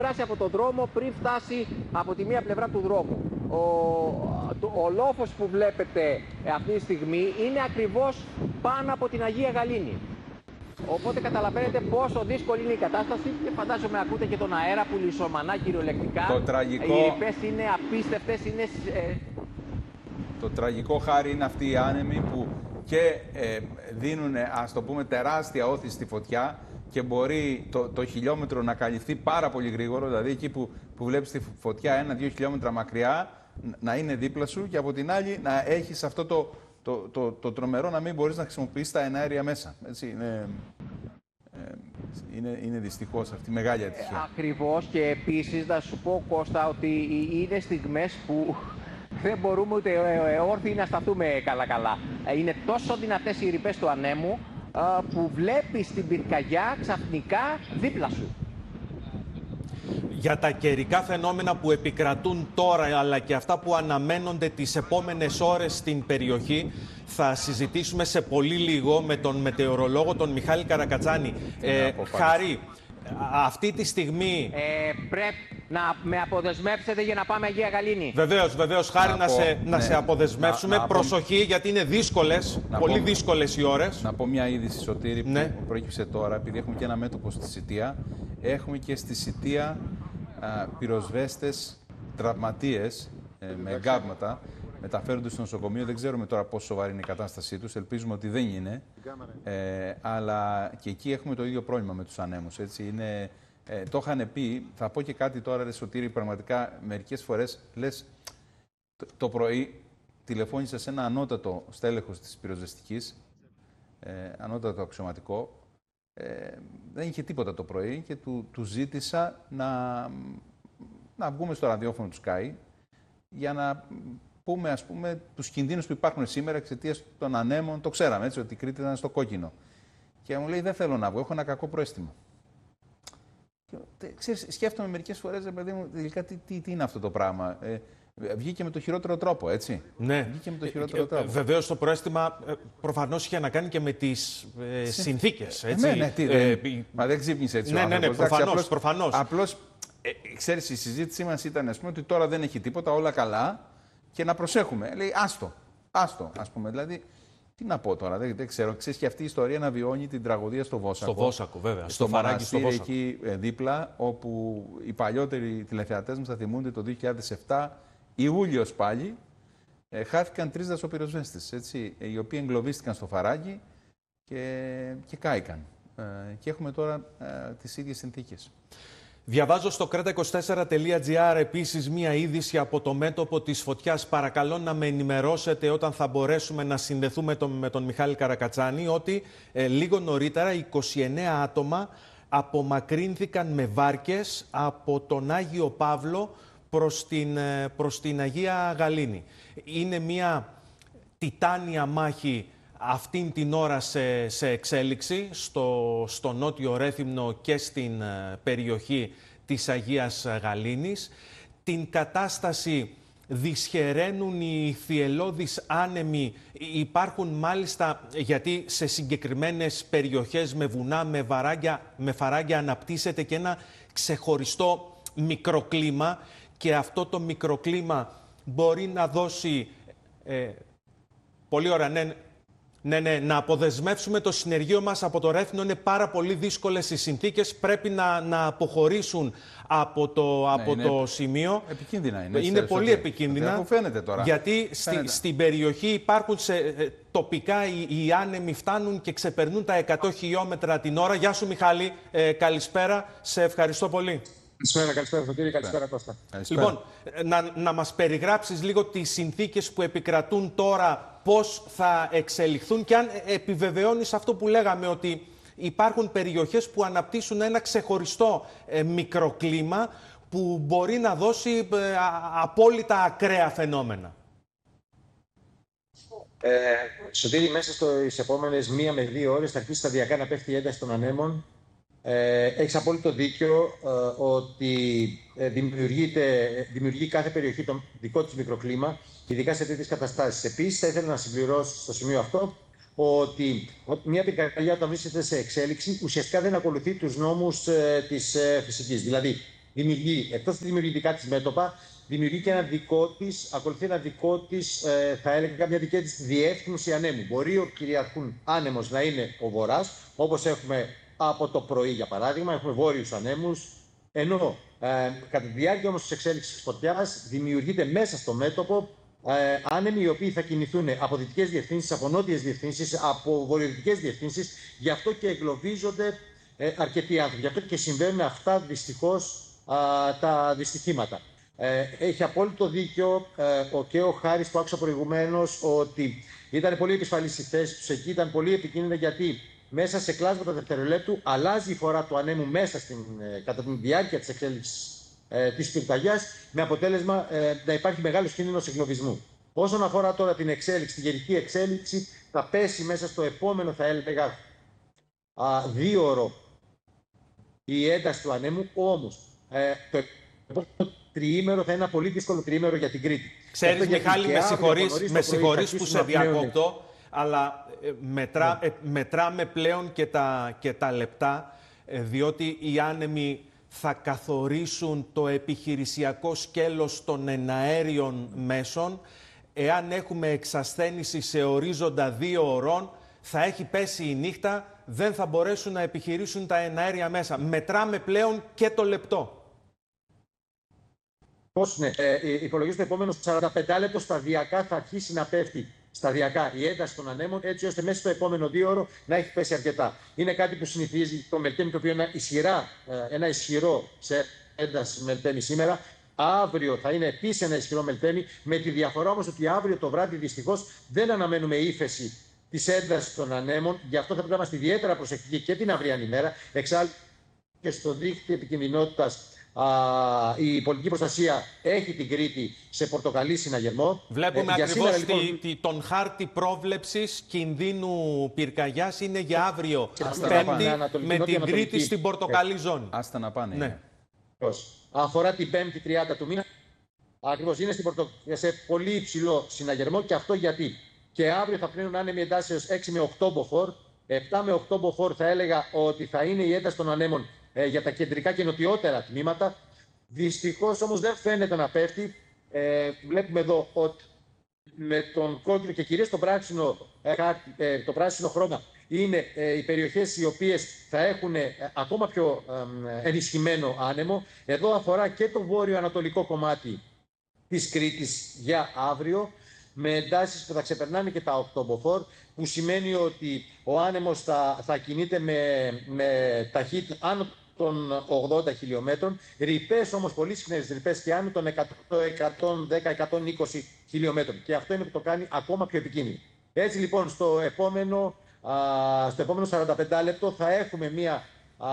περάσει από τον δρόμο πριν φτάσει από τη μία πλευρά του δρόμου. Ο λόφος που βλέπετε αυτή τη στιγμή είναι ακριβώς πάνω από την Αγία Γαλήνη. Οπότε καταλαβαίνετε πόσο δύσκολη είναι η κατάσταση και φαντάζομαι ακούτε και τον αέρα που λυσομανά κυριολεκτικά. Το τραγικό... Οι ρηπές είναι απίστευτες, είναι... Το τραγικό, Χάρη, είναι αυτοί οι άνεμοι που και δίνουν, ας το πούμε, τεράστια όθηση στη φωτιά και μπορεί το χιλιόμετρο να καλυφθεί πάρα πολύ γρήγορα, δηλαδή εκεί που βλέπεις τη φωτιά 1-2 χιλιόμετρα μακριά να είναι δίπλα σου και από την άλλη να έχεις αυτό το τρομερό να μην μπορείς να χρησιμοποιήσεις τα εναέρια μέσα. Έτσι, είναι δυστυχώς αυτή η μεγάλη ατυχία. Ακριβώς, και επίσης να σου πω, Κώστα, ότι είναι στιγμές που δεν μπορούμε ούτε όρθιοι να σταθούμε καλά-καλά. Είναι τόσο δυνατές οι ρηπές του ανέμου που βλέπεις την πυρκαγιά ξαφνικά δίπλα σου. Για τα καιρικά φαινόμενα που επικρατούν τώρα, αλλά και αυτά που αναμένονται τις επόμενες ώρες στην περιοχή, θα συζητήσουμε σε πολύ λίγο με τον μετεωρολόγο, τον Μιχάλη Καρακατσάνη. Χάρη, αυτή τη στιγμή... Πρέπει να με αποδεσμεύσετε για να πάμε Αγία Γαλήνη. Βεβαίως, Χάρη, να σε αποδεσμεύσουμε. Προσοχή, γιατί είναι δύσκολες, πολύ δύσκολες οι ώρες. Να πω μια είδηση, Σωτήρη, που προέκυψε τώρα, επειδή έχουμε και ένα μέτωπο στη Σιτία. Έχουμε και στη Σιτία πυροσβέστες τραυματίες με εγκάβματα. Μεταφέρονται στο νοσοκομείο. Δεν ξέρουμε τώρα πόσο σοβαρή είναι η κατάστασή τους. Ελπίζουμε ότι δεν είναι. Αλλά και εκεί έχουμε το ίδιο πρόβλημα με τους ανέμους. Έτσι. Το είχαν πει. Θα πω και κάτι τώρα, ρε Σωτήρη, πραγματικά μερικές φορές λες το πρωί τηλεφώνησα σε ένα ανώτατο στέλεχος της πυροσβεστικής, ανώτατο αξιωματικό. Δεν είχε τίποτα το πρωί και του ζήτησα να βγούμε στο ραδιόφωνο του Sky για να πούμε, ας πούμε, τους κινδύνους που υπάρχουν σήμερα εξαιτίας των ανέμων. Το ξέραμε, έτσι, ότι η Κρήτη ήταν στο κόκκινο. Και μου λέει, δεν θέλω να βγω, έχω ένα κακό πρόαισθημα. Ξέρεις, σκέφτομαι μερικές φορές, παιδί μου, τελικά τι είναι αυτό το πράγμα. Βγήκε με το χειρότερο τρόπο, έτσι. Ναι. Βγήκε με το χειρότερο τρόπο. Βεβαίως το πρόαισθημα προφανώς είχε να κάνει και με τις συνθήκες, έτσι. Μα δεν ξύπνησε έτσι. Ναι, προφανώς. Απλώς, ξέρεις, η συζήτησή μας ήταν, ας πούμε, ότι τώρα δεν έχει τίποτα, όλα καλά και να προσέχουμε. Λέει, άστο, ας πούμε. Δηλαδή, τι να πω τώρα, δεν ξέρω. Ξέρεις, και αυτή η ιστορία να βιώνει την τραγωδία στο Βόσακο. Στο Βόσακο, βέβαια. Στο Μαραστήρι εκεί δίπλα, όπου οι παλιότεροι τηλεθεατές μας θα θυμούνται το 2007, Ιούλιος πάλι, χάθηκαν 3 δασοπυροσβέστες, έτσι, οι οποίοι εγκλωβίστηκαν στο Φαράγγι και κάηκαν. Και έχουμε τώρα τις ίδιες συνθήκες. Διαβάζω στο kreta24.gr επίσης μία είδηση από το μέτωπο της φωτιάς. Παρακαλώ να με ενημερώσετε όταν θα μπορέσουμε να συνδεθούμε με τον Μιχάλη Καρακατσάνη, ότι λίγο νωρίτερα 29 άτομα απομακρύνθηκαν με βάρκες από τον Άγιο Παύλο προς την Αγία Γαλήνη. Είναι μία τιτάνια μάχη αυτήν την ώρα σε εξέλιξη στο νότιο Ρέθυμνο και στην περιοχή της Αγίας Γαλήνης. Την κατάσταση δυσχεραίνουν οι θυελλώδεις άνεμοι. Υπάρχουν μάλιστα, γιατί σε συγκεκριμένες περιοχές με βουνά, με φαράγγια αναπτύσσεται και ένα ξεχωριστό μικροκλίμα, και αυτό το μικροκλίμα μπορεί να δώσει... πολύ ωραία, ναι, να αποδεσμεύσουμε το συνεργείο μας από το Ρέθυμνο. Είναι πάρα πολύ δύσκολες οι συνθήκες. Πρέπει να αποχωρήσουν από το σημείο. Επικίνδυνα είναι. Είναι πολύ επικίνδυνα. Φαίνεται τώρα. Γιατί στην περιοχή υπάρχουν τοπικά οι άνεμοι φτάνουν και ξεπερνούν τα 100 χιλιόμετρα την ώρα. Γεια σου, Μιχάλη. Καλησπέρα. Σε ευχαριστώ πολύ. Καλησπέρα Σωτήρη, καλησπέρα Κώστα. Λοιπόν, να μας περιγράψεις λίγο τις συνθήκες που επικρατούν τώρα, πώς θα εξελιχθούν και αν επιβεβαιώνεις αυτό που λέγαμε, ότι υπάρχουν περιοχές που αναπτύσσουν ένα ξεχωριστό μικροκλίμα που μπορεί να δώσει απόλυτα ακραία φαινόμενα. Σωτήρη, μέσα στις επόμενες 1 με 2 ώρες θα αρχίσει σταδιακά να πέφτει η ένταση των ανέμων. Έχεις απόλυτο δίκιο ότι δημιουργεί κάθε περιοχή το δικό της μικροκλίμα, ειδικά σε τέτοιες καταστάσεις. Επίσης, θα ήθελα να συμπληρώσω στο σημείο αυτό ότι μια πυρκαγιά όταν βρίσκεται σε εξέλιξη ουσιαστικά δεν ακολουθεί τους νόμους της φυσικής. Δηλαδή, δημιουργεί, εκτός ότι δημιουργεί δικά της μέτωπα, δημιουργεί και ένα δικό της, ακολουθεί ένα δικό της, θα έλεγα, μια δική της διεύθυνση ανέμου. Μπορεί ο κυριαρχούν άνεμος να είναι ο βορράς, όπως έχουμε από το πρωί για παράδειγμα, έχουμε βόρειους ανέμους, ενώ κατά τη διάρκεια όμως της εξέλιξης της φωτιάς δημιουργείται μέσα στο μέτωπο άνεμοι οι οποίοι θα κινηθούν από δυτικές διευθύνσεις, από νότιες διευθύνσεις, από βορειοδυτικές διευθύνσεις, γι' αυτό και εγκλωβίζονται αρκετοί άνθρωποι. Γι' αυτό και συμβαίνουν αυτά δυστυχώς τα δυστυχήματα. Έχει απόλυτο δίκιο και ο Χάρης που άκουσα προηγουμένως ότι ήταν πολύ επισφαλής η θέση τους εκεί, ήταν πολύ επικίνδυνα γιατί μέσα σε κλάσματα δευτερολέπτου αλλάζει η φορά του ανέμου μέσα κατά τη διάρκεια της εξέλιξης της πυρκαγιάς, με αποτέλεσμα να υπάρχει μεγάλος κίνδυνος εγκλωβισμού. Όσον αφορά τώρα την εξέλιξη, τη γενική εξέλιξη, θα πέσει μέσα στο επόμενο, θα έλεγα, 2ωρο η ένταση του ανέμου, όμως το επόμενο τριήμερο θα είναι ένα πολύ δύσκολο τριήμερο για την Κρήτη. Ξέρεις, Μιχάλη, με συγχωρείς που σε διακόπτω, αλλά μετράμε πλέον και τα λεπτά, διότι οι άνεμοι θα καθορίσουν το επιχειρησιακό σκέλος των εναέριων μέσων. Εάν έχουμε εξασθένηση σε ορίζοντα 2 ωρών, θα έχει πέσει η νύχτα, δεν θα μπορέσουν να επιχειρήσουν τα εναέρια μέσα. Μετράμε πλέον και το λεπτό. Πώς ναι, υπολογίζω το επόμενο 45 λεπτό σταδιακά θα αρχίσει να πέφτει σταδιακά η ένταση των ανέμων, έτσι ώστε μέσα στο επόμενο 2ωρο να έχει πέσει αρκετά. Είναι κάτι που συνηθίζει το Μελτέμι, το οποίο είναι ένα ισχυρό σε ένταση Μελτέμι σήμερα. Αύριο θα είναι επίσης ένα ισχυρό Μελτέμι, με τη διαφορά όμως ότι αύριο το βράδυ δυστυχώς δεν αναμένουμε ύφεση της έντασης των ανέμων. Γι' αυτό θα πρέπει να είμαστε ιδιαίτερα προσεκτικοί και την αυριανή μέρα. Εξάλλου και στο δίκτυο επικινδυνότητας η πολιτική προστασία έχει την Κρήτη σε πορτοκαλί συναγερμό. Βλέπουμε ακριβώς τον χάρτη πρόβλεψης κινδύνου πυρκαγιάς είναι για αύριο, Πέμπτη, με την Κρήτη στην πορτοκαλί ζώνη. Άστα να πάνε. Ναι. Αφορά την 5η 30 του μήνα. Ακριβώς είναι σε πολύ υψηλό συναγερμό, και αυτό γιατί και αύριο θα πλύνουν άνεμοι εντάσεως 6 με 8 μποφόρ. 7 με 8 μποφόρ θα έλεγα ότι θα είναι η ένταση των ανέμων για τα κεντρικά και νοτιότερα τμήματα. Δυστυχώς όμως δεν φαίνεται να πέφτει. Βλέπουμε εδώ ότι με τον κόκκινο και κυρίως το πράσινο χρώμα είναι οι περιοχές οι οποίες θα έχουν ακόμα πιο ενισχυμένο άνεμο. Εδώ αφορά και το βόρειο-ανατολικό κομμάτι της Κρήτης για αύριο, με εντάσεις που θα ξεπερνάνε και τα 8 μποφόρ, που σημαίνει ότι ο άνεμος θα κινείται με ταχύτητα άνω των 80 χιλιόμετρων, ρηπές όμως, πολύ συχνές ρηπές και άνω των 110-120 χιλιόμετρων. Και αυτό είναι που το κάνει ακόμα πιο επικίνδυνο. Έτσι λοιπόν στο επόμενο 45 λεπτό θα έχουμε μια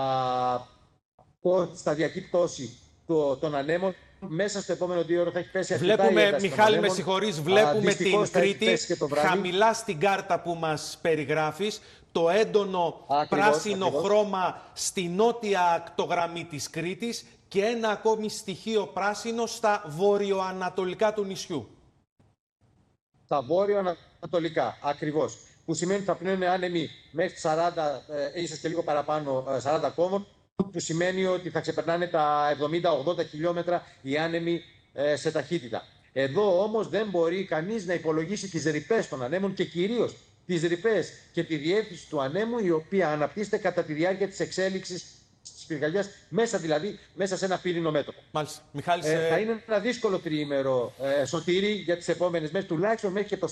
σταδιακή πτώση των ανέμων. Μέσα στο επόμενο 2 ώρο θα έχει πέσει αρκετά η ένταση. Βλέπουμε, Μιχάλη, με συγχωρείς, βλέπουμε την Κρήτη χαμηλά στην κάρτα που μας περιγράφεις, το έντονο πράσινο χρώμα στη νότια ακτογραμμή της Κρήτης και ένα ακόμη στοιχείο πράσινο στα βορειοανατολικά του νησιού. Τα βόρειο-ανατολικά, ακριβώς. Που σημαίνει ότι θα πνέουν άνεμοι μέχρι 40, ίσως και λίγο παραπάνω, 40 κόμμων, που σημαίνει ότι θα ξεπερνάνε τα 70-80 χιλιόμετρα οι άνεμοι σε ταχύτητα. Εδώ όμως δεν μπορεί κανείς να υπολογίσει τις ρηπές των ανέμων και κυρίως τις ρηπές και τη διεύθυνση του ανέμου, η οποία αναπτύσσεται κατά τη διάρκεια της εξέλιξης της πυρκαγιάς, μέσα σε ένα πύρινο μέτωπο. Μάλιστα. Μιχάλη, θα είναι ένα δύσκολο τριήμερο, Σωτήρη, για τις επόμενες μέρες, τουλάχιστον μέχρι και το...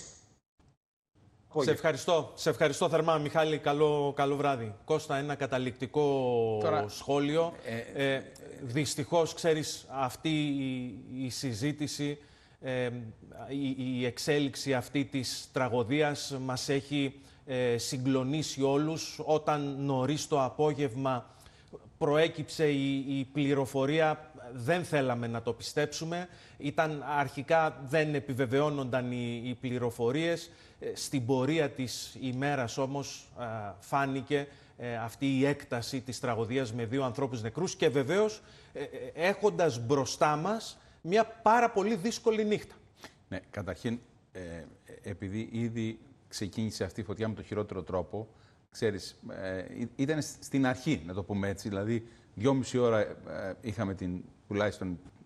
Σε ευχαριστώ θερμά, Μιχάλη. Καλό βράδυ. Κώστα, ένα καταληκτικό σχόλιο. Δυστυχώς, ξέρεις, αυτή η συζήτηση, η εξέλιξη αυτή της τραγωδίας μας έχει συγκλονίσει όλους. Όταν νωρίς το απόγευμα προέκυψε η πληροφορία, δεν θέλαμε να το πιστέψουμε. Αρχικά δεν επιβεβαιώνονταν οι πληροφορίες. Στην πορεία της ημέρας όμως φάνηκε αυτή η έκταση της τραγωδίας με 2 ανθρώπους νεκρούς και βεβαίως έχοντας μπροστά μας μια πάρα πολύ δύσκολη νύχτα. Ναι, καταρχήν, επειδή ήδη ξεκίνησε αυτή η φωτιά με το χειρότερο τρόπο, ξέρεις, ήταν στην αρχή, να το πούμε έτσι, δηλαδή 2,5 ώρα είχαμε τουλάχιστον